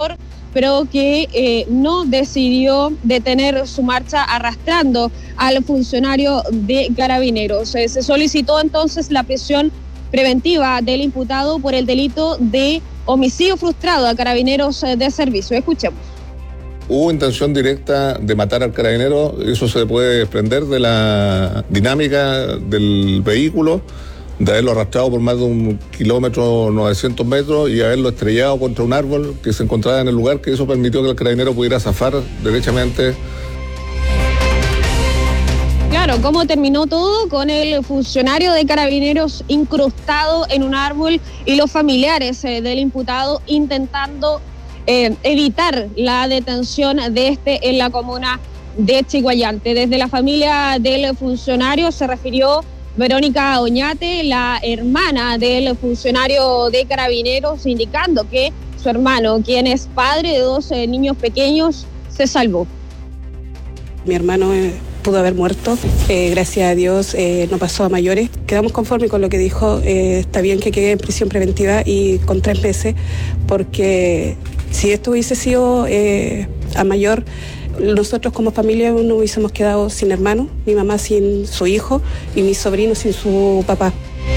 alrededor, pero que no decidió detener su marcha arrastrando al funcionario de Carabineros. Se solicitó entonces la prisión preventiva del imputado por el delito de homicidio frustrado a Carabineros de servicio. Escuchemos. Hubo intención directa de matar al carabinero, eso se puede desprender de la dinámica del vehículo, de haberlo arrastrado por más de 1 kilómetro 900 metros y haberlo estrellado contra un árbol que se encontraba en el lugar, que eso permitió que el carabinero pudiera zafar derechamente. Claro, ¿cómo terminó todo? Con el funcionario de Carabineros incrustado en un árbol y los familiares del imputado intentando evitar la detención de este en la comuna de Chiguayante. Desde la familia del funcionario se refirió Verónica Oñate, la hermana del funcionario de Carabineros, indicando que su hermano, quien es padre de 2 niños pequeños, se salvó. Mi hermano pudo haber muerto, gracias a Dios no pasó a mayores. Quedamos conformes con lo que dijo, está bien que quede en prisión preventiva y con 3 meses, porque si esto hubiese sido a mayor, nosotros como familia no hubiésemos quedado sin hermano, mi mamá sin su hijo y mi sobrino sin su papá.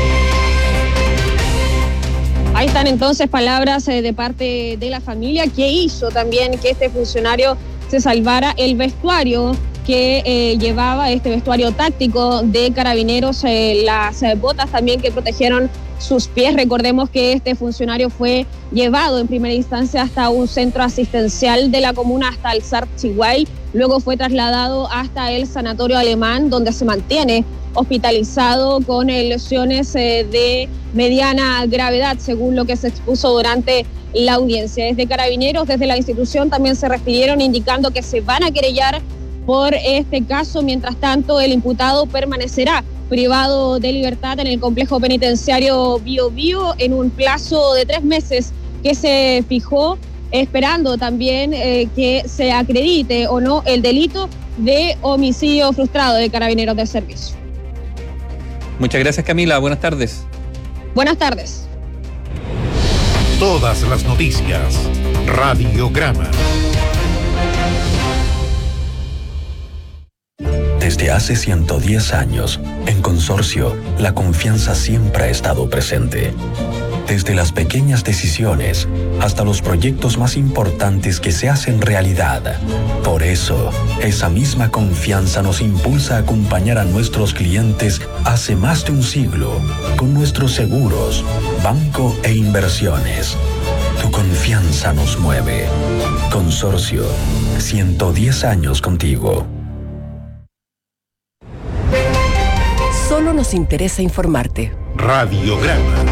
Ahí están entonces palabras de parte de la familia, que hizo también que este funcionario se salvara. El vestuario que llevaba, este vestuario táctico de Carabineros, las botas también que protegieron sus pies. Recordemos que este funcionario fue llevado en primera instancia hasta un centro asistencial de la comuna, hasta el SAR Chiguay, luego fue trasladado hasta el sanatorio alemán, donde se mantiene hospitalizado con lesiones de mediana gravedad, según lo que se expuso durante la audiencia. Desde Carabineros, desde la institución, también se refirieron indicando que se van a querellar por este caso. Mientras tanto, el imputado permanecerá privado de libertad en el complejo penitenciario Bío Bío en un plazo de 3 meses que se fijó, esperando también que se acredite o no el delito de homicidio frustrado de Carabineros de servicio. Muchas gracias, Camila. Buenas tardes. Buenas tardes. Todas las noticias. Radiograma. Desde hace 110 años, en Consorcio, la confianza siempre ha estado presente. Desde las pequeñas decisiones hasta los proyectos más importantes que se hacen realidad. Por eso, esa misma confianza nos impulsa a acompañar a nuestros clientes hace más de un siglo con nuestros seguros, banco e inversiones. Tu confianza nos mueve. Consorcio, 110 años contigo. Solo nos interesa informarte. Radiograma.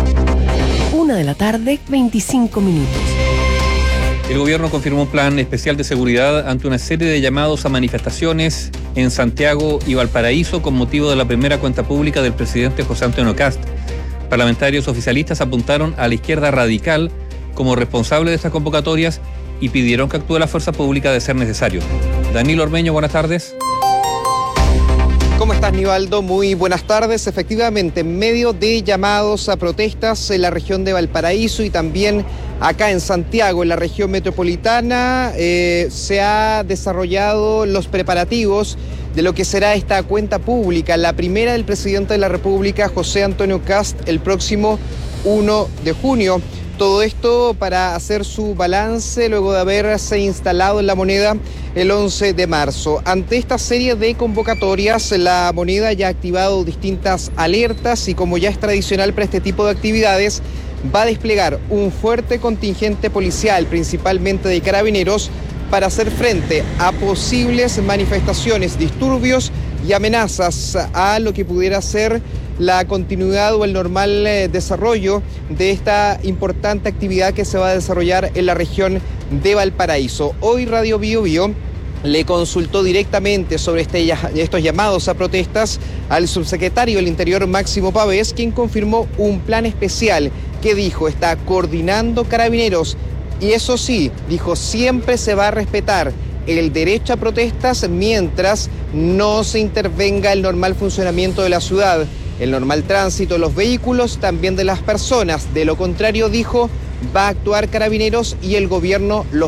1:25 p.m. El gobierno confirmó un plan especial de seguridad ante una serie de llamados a manifestaciones en Santiago y Valparaíso con motivo de la primera cuenta pública del presidente José Antonio Kast. Parlamentarios oficialistas apuntaron a la izquierda radical como responsable de estas convocatorias y pidieron que actúe la fuerza pública de ser necesario. Danilo Ormeño, buenas tardes. ¿Cómo estás, Nivaldo? Muy buenas tardes. Efectivamente, en medio de llamados a protestas en la región de Valparaíso y también acá en Santiago, en la región metropolitana, se ha desarrollado los preparativos de lo que será esta cuenta pública, la primera del presidente de la República, José Antonio Kast, el próximo 1 de junio. Todo esto para hacer su balance luego de haberse instalado en La Moneda el 11 de marzo. Ante esta serie de convocatorias, La Moneda ya ha activado distintas alertas y, como ya es tradicional para este tipo de actividades, va a desplegar un fuerte contingente policial, principalmente de carabineros, para hacer frente a posibles manifestaciones, disturbios y amenazas a lo que pudiera ser la continuidad o el normal desarrollo de esta importante actividad que se va a desarrollar en la región de Valparaíso. Hoy Radio Bío Bío le consultó directamente sobre estos llamados a protestas al subsecretario del Interior, Máximo Pavés, quien confirmó un plan especial que dijo está coordinando carabineros y eso sí, dijo siempre se va a respetar el derecho a protestas mientras no se intervenga el normal funcionamiento de la ciudad, el normal tránsito de los vehículos, también de las personas. De lo contrario, dijo, va a actuar carabineros y el gobierno los